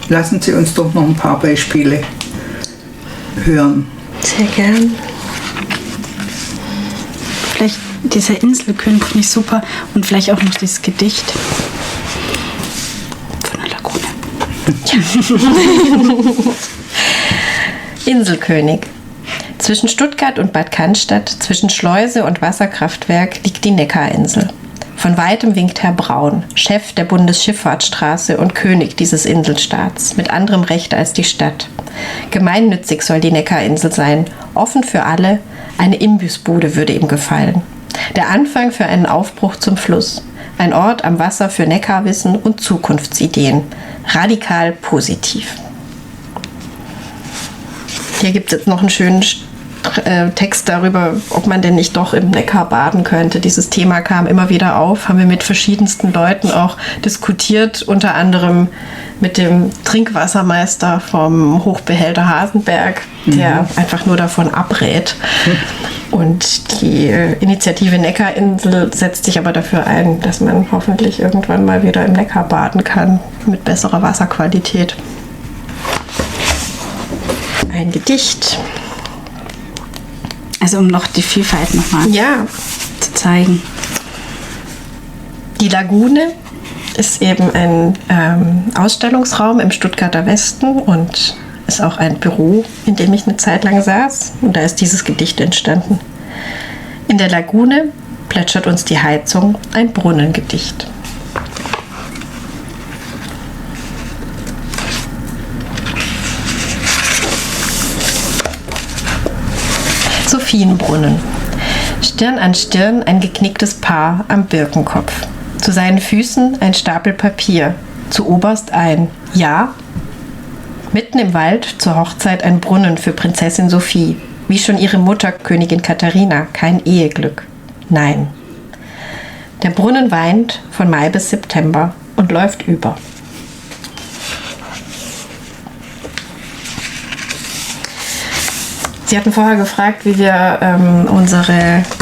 Lassen Sie uns doch noch ein paar Beispiele hören. Sehr gern. Vielleicht dieser Inselkönig finde ich super und vielleicht auch noch dieses Gedicht von der Lagune. Ja. Inselkönig. Zwischen Stuttgart und Bad Cannstatt, zwischen Schleuse und Wasserkraftwerk liegt die Neckarinsel. Von weitem winkt Herr Braun, Chef der Bundesschifffahrtsstraße und König dieses Inselstaats, mit anderem Recht als die Stadt. Gemeinnützig soll die Neckarinsel sein, offen für alle, eine Imbissbude würde ihm gefallen. Der Anfang für einen Aufbruch zum Fluss, ein Ort am Wasser für Neckarwissen und Zukunftsideen, radikal positiv. Hier gibt es jetzt noch einen schönen Text darüber, ob man denn nicht doch im Neckar baden könnte. Dieses Thema kam immer wieder auf, haben wir mit verschiedensten Leuten auch diskutiert, unter anderem mit dem Trinkwassermeister vom Hochbehälter Hasenberg, der einfach nur davon abrät. Und die Initiative Neckarinsel setzt sich aber dafür ein, dass man hoffentlich irgendwann mal wieder im Neckar baden kann, mit besserer Wasserqualität. Ein Gedicht. Also um noch die Vielfalt nochmal zu zeigen. Die Lagune ist eben ein Ausstellungsraum im Stuttgarter Westen und ist auch ein Büro, in dem ich eine Zeit lang saß. Und da ist dieses Gedicht entstanden. In der Lagune plätschert uns die Heizung, ein Brunnengedicht. Sophienbrunnen. Stirn an Stirn ein geknicktes Paar am Birkenkopf. Zu seinen Füßen ein Stapel Papier. Zu oberst ein Ja. Mitten im Wald zur Hochzeit ein Brunnen für Prinzessin Sophie. Wie schon ihre Mutter, Königin Katharina, kein Eheglück. Nein. Der Brunnen weint von Mai bis September und läuft über. Sie hatten vorher gefragt, wie wir unsere